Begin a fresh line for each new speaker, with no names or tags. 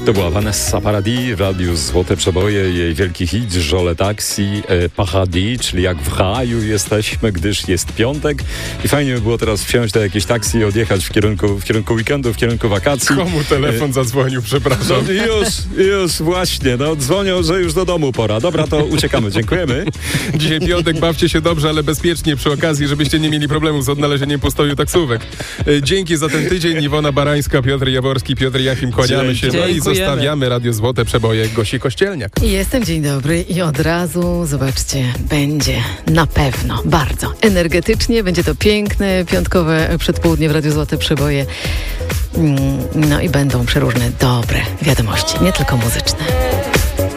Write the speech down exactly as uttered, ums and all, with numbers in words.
To była Vanessa Paradis w Radiu Złote Przeboje, jej wielki hit Jole Taxi e, Paradis, czyli jak w raju jesteśmy, gdyż jest piątek i fajnie by było teraz wsiąść do jakieś taksi i odjechać w kierunku, w kierunku weekendu, w kierunku wakacji.
Komu telefon e, zadzwonił, przepraszam.
No, już, już właśnie, no dzwonią, że już do domu pora. Dobra, to uciekamy, dziękujemy.
Dzisiaj piątek, bawcie się dobrze, ale bezpiecznie przy okazji, żebyście nie mieli problemów z odnalezieniem postoju taksówek. E, dzięki za ten tydzień. Iwona Barańska, Piotr Jaworski, Piotr Jachim, kłaniamy się. No i zostawiamy Radio Złote Przeboje Gosi Kościelniak.
Jestem, dzień dobry i od razu, zobaczcie, będzie na pewno bardzo energetycznie, będzie to piękne, piątkowe przedpołudnie w Radiu Złote Przeboje. No i będą przeróżne dobre wiadomości, nie tylko muzyczne.